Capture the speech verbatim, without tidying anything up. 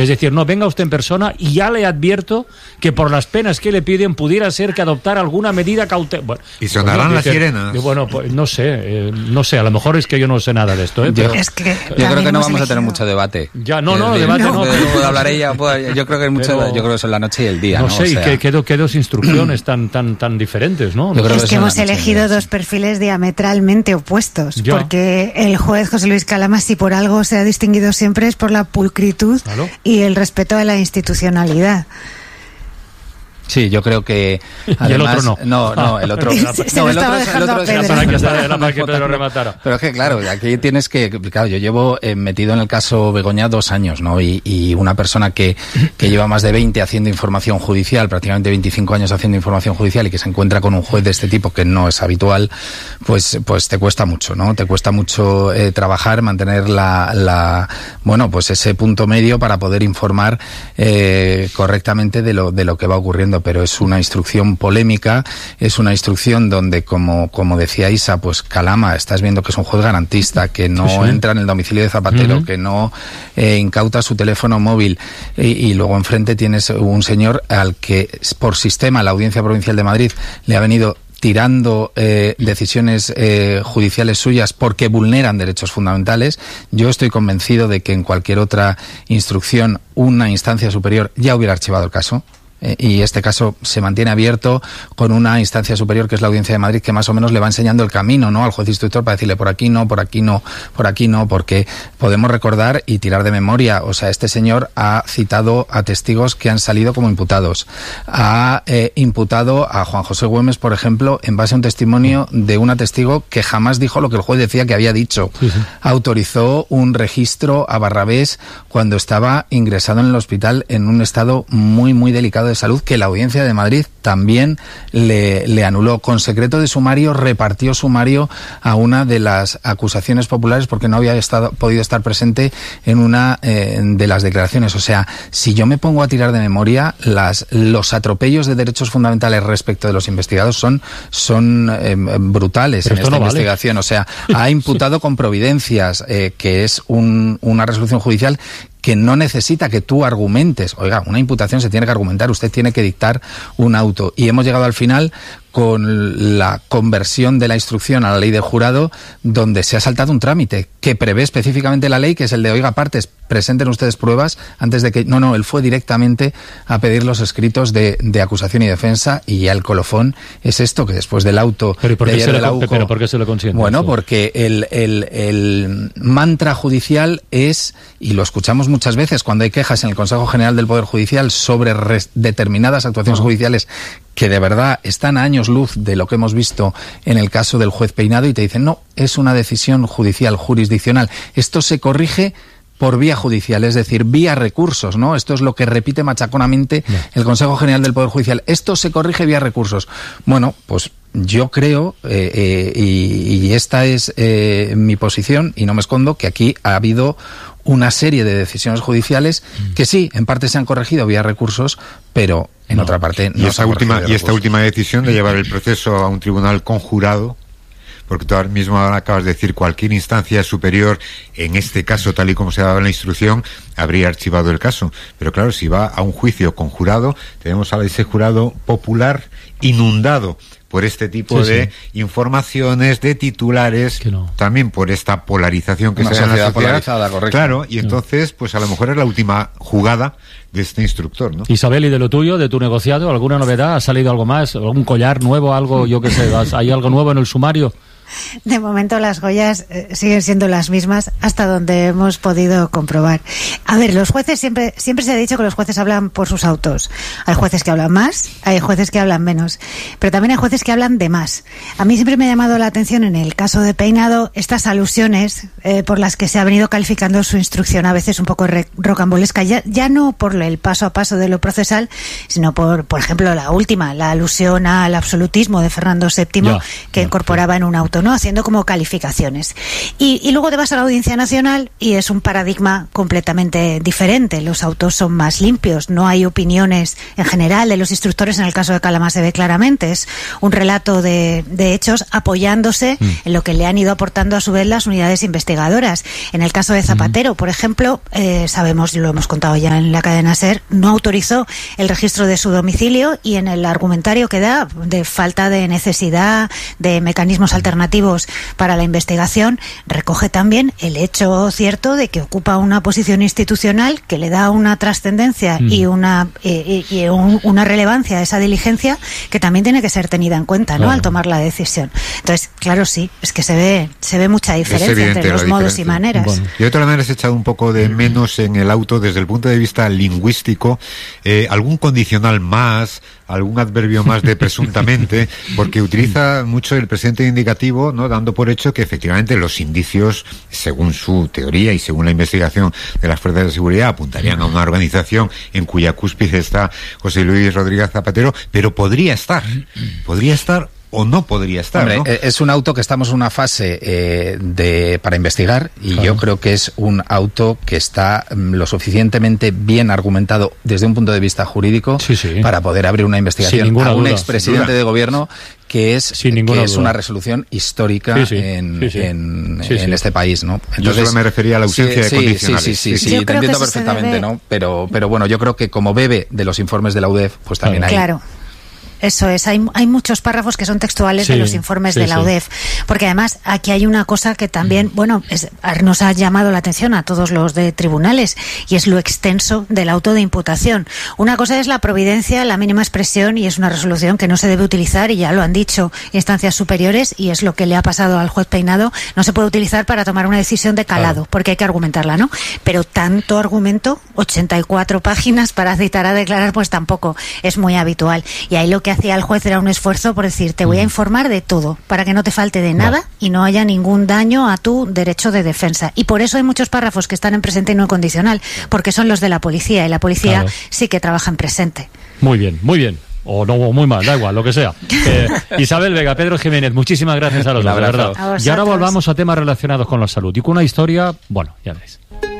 Es decir, no, venga usted en persona y ya le advierto que por las penas que le piden pudiera ser que adoptara alguna medida cautelar. Bueno, y sonarán pues, las que, sirenas. Bueno, pues no sé, eh, no sé, a lo mejor es que yo no sé nada de esto. ¿eh? Pero, yo, es que yo creo que no vamos elegido. a tener mucho debate. Ya, no, no, debate no. no puedo hablar ella, puedo, yo creo que hay mucho, pero, yo creo que son la noche y el día. No, no sé, o sea, y qué, qué, qué dos instrucciones tan, tan, tan diferentes, ¿no? Yo creo es que, que hemos elegido dos perfiles diametralmente opuestos, ya. porque el juez José Luis Calama, si por algo se ha distinguido siempre, es por la pulcritud ¿Aló? y el respeto a la institucionalidad. Sí, yo creo que además, y el otro no. No, no, el otro. Se, no, se el otro otro, el otro era para que, era para que Pedro rematara. Pero es que claro, aquí tienes que, claro, yo llevo eh, metido en el caso Begoña dos años, ¿no? Y, y una persona que, que lleva más de veinte haciendo información judicial, prácticamente veinticinco años haciendo información judicial y que se encuentra con un juez de este tipo que no es habitual, pues, pues te cuesta mucho, ¿no? Te cuesta mucho eh, trabajar, mantener la, la, bueno, pues ese punto medio para poder informar eh, correctamente de lo, de lo que va ocurriendo. Pero es una instrucción polémica, es una instrucción donde, como, como decía Isa, pues Calama, estás viendo que es un juez garantista, que no sí, sí. entra en el domicilio de Zapatero, uh-huh. que no eh, incauta su teléfono móvil, y, y luego enfrente tienes un señor al que por sistema la Audiencia Provincial de Madrid le ha venido tirando eh, decisiones eh, judiciales suyas porque vulneran derechos fundamentales. Yo estoy convencido de que en cualquier otra instrucción una instancia superior ya hubiera archivado el caso. Eh, y este caso se mantiene abierto con una instancia superior que es la Audiencia de Madrid, que más o menos le va enseñando el camino, ¿no?, al juez instructor para decirle por aquí no, por aquí no, por aquí no, porque podemos recordar y tirar de memoria. O sea, este señor ha citado a testigos que han salido como imputados. Ha eh, imputado a Juan José Güemes, por ejemplo, en base a un testimonio de una testigo que jamás dijo lo que el juez decía que había dicho. Sí, sí. Autorizó un registro a Barrabés cuando estaba ingresado en el hospital en un estado muy, muy delicado de salud, que la Audiencia de Madrid también le, le anuló. Con secreto de sumario repartió sumario a una de las acusaciones populares porque no había estado, podido estar presente en una eh, de las declaraciones. O sea, si yo me pongo a tirar de memoria, las, los atropellos de derechos fundamentales respecto de los investigados son, son eh, brutales Pero en esta no investigación. Vale. O sea, ha imputado con providencias, eh, que es un, una resolución judicial que no necesita que tú argumentes. Oiga, una imputación se tiene que argumentar, usted tiene que dictar un auto. Y hemos llegado al final con la conversión de la instrucción a la ley de jurado, donde se ha saltado un trámite que prevé específicamente la ley, que es el de, oiga, partes, presenten ustedes pruebas antes de que... No, no, él fue directamente a pedir los escritos de, de acusación y defensa, y ya el colofón es esto, que después del auto... ¿Pero por qué, de se, le, la U C O, pero ¿por qué se lo consiente? Bueno, eso? porque el, el, el mantra judicial es, y lo escuchamos muchas veces cuando hay quejas en el Consejo General del Poder Judicial sobre res, determinadas actuaciones uh-huh. judiciales que de verdad están a años luz de lo que hemos visto en el caso del juez Peinado, y te dicen, no, es una decisión judicial, jurisdiccional. Esto se corrige por vía judicial, es decir, vía recursos, ¿no? Esto es lo que repite machaconamente yeah. el Consejo General del Poder Judicial. Esto se corrige vía recursos. Bueno, pues yo creo, eh, eh, y, y esta es eh, mi posición, y no me escondo, que aquí ha habido una serie de decisiones judiciales que sí, en parte se han corregido vía recursos, pero en no. otra parte no. Y esta última y esta última decisión de llevar el proceso a un tribunal conjurado, porque tú ahora mismo ahora acabas de decir, cualquier instancia superior, en este caso, tal y como se ha dado en la instrucción, habría archivado el caso. Pero claro, si va a un juicio conjurado, tenemos a ese jurado popular inundado por este tipo sí, de sí. informaciones, de titulares, no. también por esta polarización que Una se da en la sociedad. Polarizada, correcto. Claro, y entonces, pues a lo mejor es la última jugada de este instructor, ¿no? Isabel, ¿y de lo tuyo, de tu negociado, alguna novedad? ¿Ha salido algo más? ¿Algún collar nuevo, algo, yo qué sé, hay algo nuevo en el sumario? De momento las joyas eh, siguen siendo las mismas hasta donde hemos podido comprobar. A ver, los jueces siempre siempre se ha dicho que los jueces hablan por sus autos. Hay jueces que hablan más, hay jueces que hablan menos, pero también hay jueces que hablan de más. A mí siempre me ha llamado la atención en el caso de Peinado estas alusiones eh, por las que se ha venido calificando su instrucción, a veces un poco re- rocambolesca, ya, ya no por el paso a paso de lo procesal, sino por, por ejemplo, la última, la alusión al absolutismo de Fernando séptimo, ya, que ya, incorporaba en un auto auto, ¿no? Haciendo como calificaciones. Y, y luego te vas a la Audiencia Nacional y es un paradigma completamente diferente. Los autos son más limpios, no hay opiniones en general de los instructores. En el caso de Calama se ve claramente, es un relato de, de hechos apoyándose mm. en lo que le han ido aportando a su vez las unidades investigadoras. En el caso de Zapatero, mm. por ejemplo, eh, sabemos, lo hemos contado ya en la cadena SER, no autorizó el registro de su domicilio y en el argumentario que da de falta de necesidad de mecanismos alternativos para la investigación, recoge también el hecho cierto de que ocupa una posición institucional que le da una trascendencia mm. y una eh, y un, una relevancia a esa diligencia que también tiene que ser tenida en cuenta, ¿no? Claro. Al tomar la decisión. Entonces, claro, sí, es que se ve se ve mucha diferencia entre los modos y maneras. Bueno. Y de otra manera, has echado un poco de menos en el auto desde el punto de vista lingüístico, eh, algún condicional más, algún adverbio más de presuntamente, porque utiliza mucho el presente indicativo, ¿no? Dando por hecho que efectivamente los indicios, según su teoría y según la investigación de las fuerzas de seguridad, apuntarían a una organización en cuya cúspide está José Luis Rodríguez Zapatero, pero podría estar, podría estar o no podría estar. Hombre, ¿no? Es un auto que estamos en una fase eh, de para investigar y claro. yo creo que es un auto que está um, lo suficientemente bien argumentado desde un punto de vista jurídico sí, sí. para poder abrir una investigación a un expresidente de gobierno que es, que es una resolución histórica sí, sí, en, sí, sí. en, sí, sí. en este país, ¿no? Entonces, yo solo me refería a la ausencia sí, de condicionales. Sí, sí, sí, sí, sí, sí te entiendo perfectamente, debe... ¿no? Pero, pero bueno, yo creo que como bebe de los informes de la U D E F, pues también hay... Claro. Eso es, hay, hay muchos párrafos que son textuales sí, de los informes sí, de la sí. U D E F, porque además aquí hay una cosa que también, bueno, es, nos ha llamado la atención a todos los de tribunales, y es lo extenso del auto de imputación. Una cosa es la providencia, la mínima expresión, y es una resolución que no se debe utilizar, y ya lo han dicho instancias superiores, y es lo que le ha pasado al juez Peinado, no se puede utilizar para tomar una decisión de calado, claro. porque hay que argumentarla, ¿no? Pero tanto argumento, ochenta y cuatro páginas para citar a declarar, pues tampoco es muy habitual. Y ahí lo que hacía el juez era un esfuerzo por decir, te voy a informar de todo, para que no te falte de nada no. y no haya ningún daño a tu derecho de defensa. Y por eso hay muchos párrafos que están en presente y no en condicional, porque son los de la policía, y la policía claro. sí que trabaja en presente. Muy bien, muy bien. O no, muy mal, da igual, lo que sea. Eh, Isabel Vega, Pedro Jiménez, muchísimas gracias a los dos, de verdad. Y ahora volvamos a temas relacionados con la salud y con una historia, bueno, ya veis.